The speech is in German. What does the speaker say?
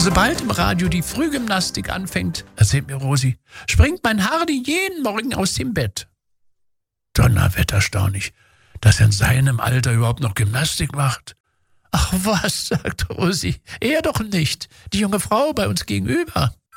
Sobald im Radio die Frühgymnastik anfängt, erzählt mir Rosi, springt mein Hardy jeden Morgen aus dem Bett. Donnerwetter, erstaunlich, dass er in seinem Alter überhaupt noch Gymnastik macht. Ach was, sagt Rosi, er doch nicht, die junge Frau bei uns gegenüber.